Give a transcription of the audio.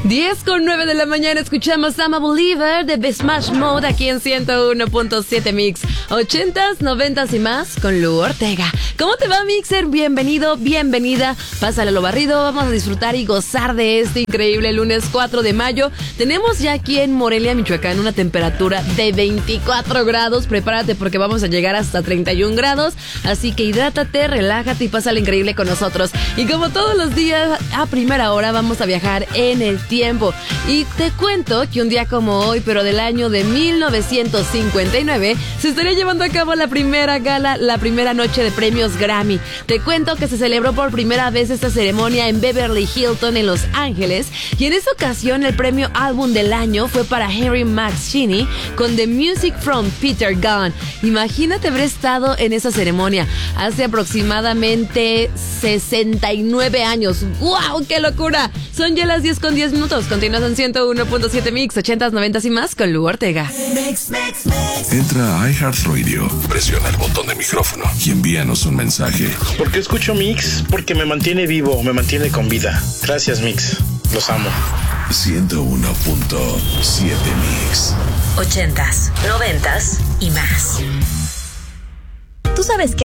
10:09 de la mañana escuchamos I'm a Believer de Smash Mode aquí en 101.7 Mix. 80s, 90s y más con Lu Ortega. ¿Cómo te va, Mixer? Bienvenido, bienvenida. Pásale lo barrido, vamos a disfrutar y gozar de este increíble lunes 4 de mayo. Tenemos ya aquí en Morelia, Michoacán, una temperatura de 24 grados. Prepárate porque vamos a llegar hasta 31 grados. Así que hidrátate, relájate y pásale increíble con nosotros. Y como todos los días, a primera hora vamos a viajar en el tiempo. Y te cuento que un día como hoy, pero del año de 1959, se estaría llevando a cabo la primera gala, la primera noche de premios Grammy. Te cuento que se celebró por primera vez esta ceremonia en Beverly Hilton, en Los Ángeles, y en esta ocasión el premio álbum del año fue para Henry Mancini con The Music from Peter Gunn. Imagínate haber estado en esa ceremonia hace aproximadamente 69 años. ¡Wow! ¡Qué locura! Son ya las 10:10. Continúas en 101.7 Mix, 80s, 90s y más con Lu Ortega. Entra a iHeartRadio, presiona el botón de micrófono y envíanos un mensaje. ¿Por qué escucho Mix? Porque me mantiene vivo, me mantiene con vida. Gracias, Mix. Los amo. 101.7 Mix. 80s, 90s y más. ¿Tú sabes qué